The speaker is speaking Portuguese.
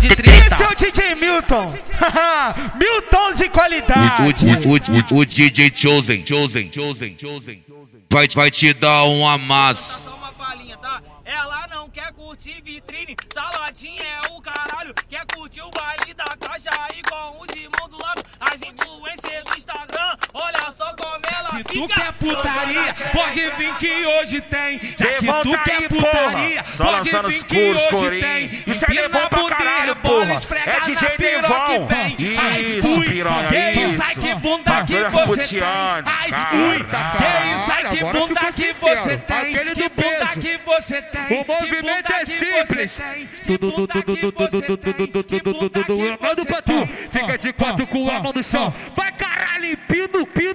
de treta. Esse é o DJ Milton. Milton de qualidade. O DJ Chosen vai te dar um amasso. Só uma palhinha, tá? Ela não quer curtir vitrine, saladinha é o caralho. Quer curtir o baile da caixa aí com os irmãos do lado. As influências do Instagram, olha só como ela Se fica. tu quer putaria, pode vir que hoje tem. Já que Levanta tu quer aí, putaria, porra. Só pode lançando vir os que curos, hoje corinho. tem. Isso é Empina Devon a pra bundinha, caralho, bola porra. esfrega É na DJ piroca Devon. que vem. Ai, Isso, ui, piranha, que isso, isso. ai que bunda que Bagulho você tem. puteando, Ai, cara. ui, que isso, ai que Agora bunda ficou que sincero. você tem. Aquele Que do bunda peso. que você tem. O movimento é simples. Manda pra tu. Fica de quatro com a mão no chão. Vai caralho, empina o pino.